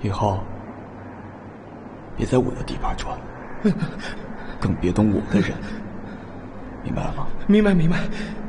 以后别在我的地盘转，更别动我的人，明白了吗？ 明白。